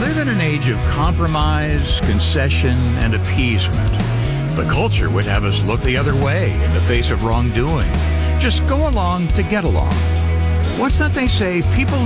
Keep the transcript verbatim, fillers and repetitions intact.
live in an age of compromise, concession, and appeasement. The culture would have us look the other way in the face of wrongdoing. Just go along to get along. What's that they say? People